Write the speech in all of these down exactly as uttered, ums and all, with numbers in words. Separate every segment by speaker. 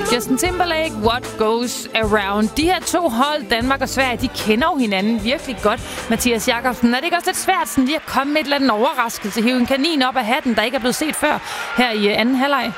Speaker 1: Justin Timberlake, What Goes Around. De her to hold, Danmark og Sverige, de kender jo hinanden virkelig godt. Mathias Jakobsen, er det ikke også lidt svært sådan lige at komme med et eller andet overraskelse? Hive en kanin op af hatten, der ikke er blevet set før her i anden halvleg?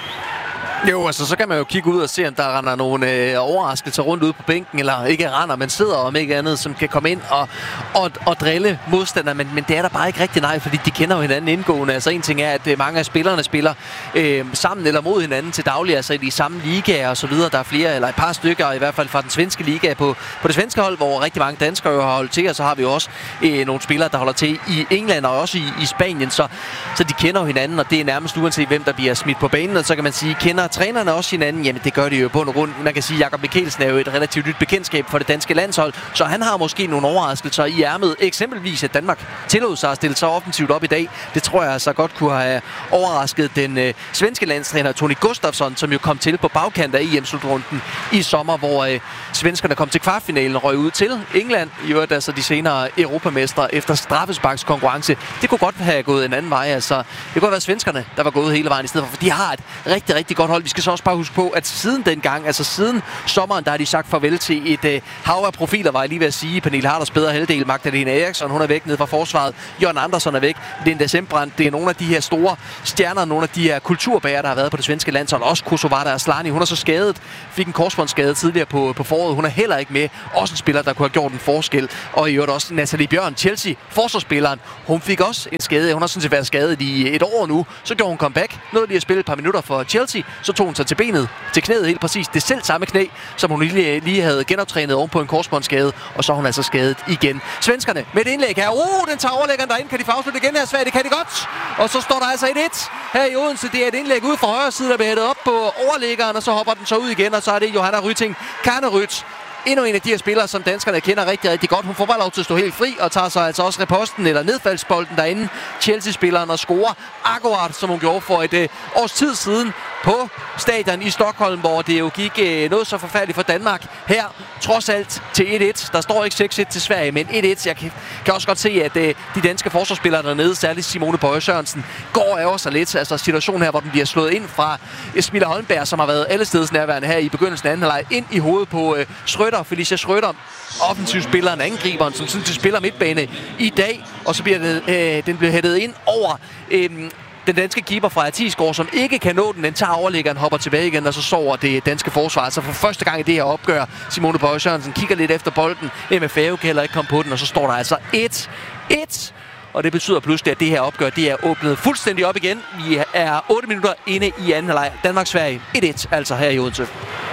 Speaker 2: Jo, altså så kan man jo kigge ud og se, om der render nogle øh, overraskelser rundt ude på bænken, eller ikke render, men sidder om ikke andet, som kan komme ind og, og, og drille modstandere, men, men det er der bare ikke rigtig nej, fordi de kender jo hinanden indgående. Altså en ting er, at øh, mange af spillerne spiller øh, sammen eller mod hinanden til daglig, altså i de samme ligaer og så videre. Der er flere, eller et par stykker, i hvert fald fra den svenske liga på, på det svenske hold, hvor rigtig mange danskere jo har holdt til, og så har vi jo også øh, nogle spillere, der holder til i England og også i, i Spanien, så, så de kender jo hinanden, og det er nærmest uanset hvem der bliver smidt på banen, og så kan man sige, kender trænerne også hinanden? Jamen det gør de jo på en rund. Man kan sige, at Jakob Mikkelsen er jo et relativt nyt bekendtskab for det danske landshold, så han har måske nogle overraskelser i ærmet. Eksempelvis, at Danmark tillod sig at stille sig offensivt op i dag. Det tror jeg så godt kunne have overrasket den øh, svenske landstræner Tony Gustafsson, som jo kom til på bagkant af E M-slutrunden i sommer, hvor øh, svenskerne kom til kvartfinalen og røg ud til England. I øvrigt altså de senere europamestre efter straffesparkskonkurrence. Det kunne godt have gået en anden vej. Altså, det kunne være svenskerne, der var gået hele vejen i stedet for, for de har et rigtig, rigtig godt hold. Vi skal så også bare huske på, at siden dengang, altså siden sommeren, der har de sagt farvel til et øh, hav af profiler, var jeg lige ved at sige. Pernille Harders bedre halvdel, Magdalena Eriksson, hun er væk ned fra forsvaret. Jørgen Andersson er væk. Linda Sembrand, det er nogle af de her store stjerner, nogle af de her kulturbærere, der har været på det svenske landshold. Også Kosovare Asllani, hun er så skadet, fik en korsbåndsskade tidligere på, på foråret. Hun er heller ikke med. Også en spiller, der kunne have gjort en forskel. Og i øvrigt også Natalie Bjørn, Chelsea, forsvarsspilleren. Hun fik også en skade. Hun har sådan set været skadet i et år nu. Så gjorde hun comeback. Nåede lige at spille et par minutter for Chelsea. Så tog hun sig til benet, til knæet helt præcis. Det selv samme knæ, som hun lige, lige havde genoptrænet oven på en korsbåndsskade. Og så er hun altså skadet igen. Svenskerne med et indlæg her. Uh, den tager overlæggeren derind. Kan de få afsluttet igen her? Sverige, det kan de godt. Og så står der altså et et her i Odense. Det er et indlæg ud fra højre side, der bliver hættet op på overlæggeren. Og så hopper den så ud igen. Og så er det Johanna Rytting Kanerødt. Endnu en af de her spillere, som danskerne kender rigtig, rigtig godt. Hun får bare lov til at stå helt fri og tager sig altså også reposten eller nedfaldsbolden derinde. Chelsea-spilleren og scorer akkurat, som hun gjorde for et øh, års tid siden på stadion i Stockholm, hvor det jo gik øh, noget så forfærdeligt for Danmark. Her trods alt til et et. Der står ikke seks et til Sverige, men et et. Jeg kan, kan også godt se, at øh, de danske forsvarsspillere dernede, særligt Simone Bøje Sørensen, går over sig lidt. Altså situationen her, hvor den bliver slået ind fra Esmilla Holmberg, som har været allesteds nærværende her i begyndelsen af anden halvleg, ind i hovedet på øh, Schrøder, Felicia Schrøder, offensivspilleren, angriberen, som synes, de spiller midtbane i dag, og så bliver det, øh, den bliver hættet ind over øh, den danske keeper fra Atisgaard, som ikke kan nå den. Den tager overlæggeren, hopper tilbage igen, og så sover det danske forsvar. Altså for første gang i det her opgør, Simone Bøje Sørensen kigger lidt efter bolden. M F A kan heller ikke komme på den, og så står der altså et et. Og det betyder pludselig, at det her opgør, det er åbnet fuldstændig op igen. Vi er otte minutter inde i anden halvleg. Danmark-Sverige et et, altså her i Odense.